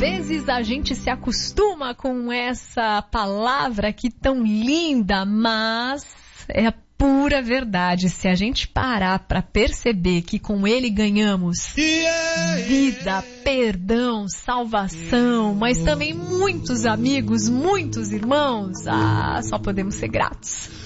vezes a gente se acostuma com essa palavra aqui tão linda, mas é a pura verdade. Se a gente parar para perceber que com ele ganhamos vida, perdão, salvação, mas também muitos amigos, muitos irmãos, só podemos ser gratos.